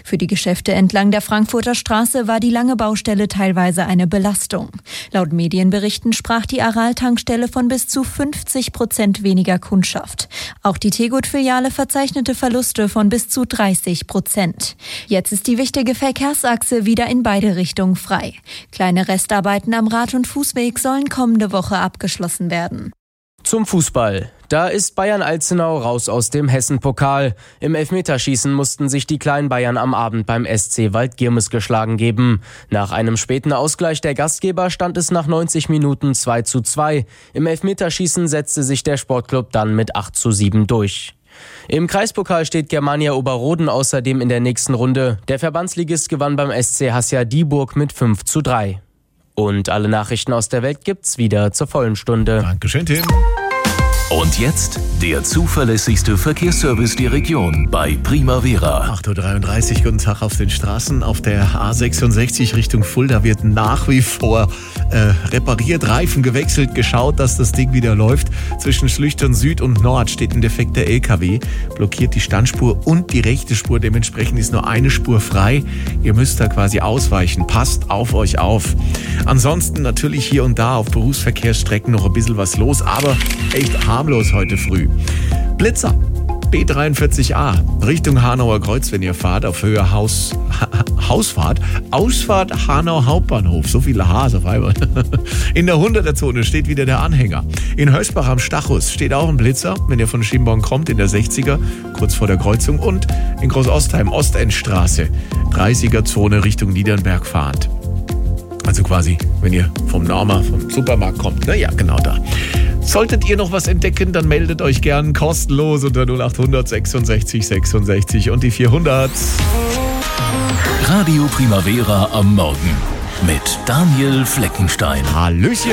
Für die Geschäfte entlang der Frankfurter Straße war die lange Baustelle teilweise eine Belastung. Laut Medienberichten sprach die Aral-Tankstelle von bis zu 50% weniger Kundschaft. Auch die Tegut-Filiale verzeichnete Verluste von bis zu 30%. Jetzt ist die wichtige Verkehrsachse wieder in beide Richtungen frei. Kleine Restarbeiten am Rad- und Fußweg sollen kommende Woche abgeschlossen werden. Zum Fußball. Da ist Bayern-Alzenau raus aus dem Hessen-Pokal. Im Elfmeterschießen mussten sich die kleinen Bayern am Abend beim SC Waldgirmes geschlagen geben. Nach einem späten Ausgleich der Gastgeber stand es nach 90 Minuten 2:2. Im Elfmeterschießen setzte sich der Sportclub dann mit 8:7 durch. Im Kreispokal steht Germania Oberroden außerdem in der nächsten Runde. Der Verbandsligist gewann beim SC Hassia Dieburg mit 5:3. Und alle Nachrichten aus der Welt gibt's wieder zur vollen Stunde. Dankeschön, Tim. Und jetzt der zuverlässigste Verkehrsservice der Region bei Primavera. 8:33 Uhr, guten Tag auf den Straßen. Auf der A66 Richtung Fulda wird nach wie vor repariert, Reifen gewechselt, geschaut, dass das Ding wieder läuft. Zwischen Schlüchtern Süd und Nord steht ein defekter LKW, blockiert die Standspur und die rechte Spur. Dementsprechend ist nur eine Spur frei. Ihr müsst da quasi ausweichen. Passt auf euch auf. Ansonsten natürlich hier und da auf Berufsverkehrsstrecken noch ein bisschen was los, aber echt harmlos heute früh. Blitzer, B43a, Richtung Hanauer Kreuz, wenn ihr fahrt, auf Höhe Ausfahrt Hanau Hauptbahnhof, so viele H's auf einmal. In der 100er-Zone steht wieder der Anhänger. In Hösbach am Stachus steht auch ein Blitzer, wenn ihr von Schimborn kommt, in der 60er, kurz vor der Kreuzung, und in Großostheim, Ostendstraße, 30er-Zone Richtung Niedernberg fahrend. Also quasi, wenn ihr vom Norma, vom Supermarkt kommt. Ja, genau da. Solltet ihr noch was entdecken, dann meldet euch gern kostenlos unter 0800 66 66 und die 400. Radio Primavera am Morgen mit Daniel Fleckenstein. Hallöchen.